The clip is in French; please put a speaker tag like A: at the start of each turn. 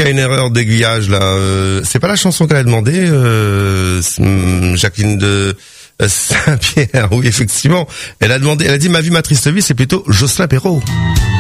A: qu'il y a une erreur d'aiguillage là. C'est pas la chanson qu'elle a demandé, Jacqueline de Saint-Pierre. Oui, effectivement. Elle a dit Ma vie, ma triste vie, c'est plutôt Jocelyn Perrault.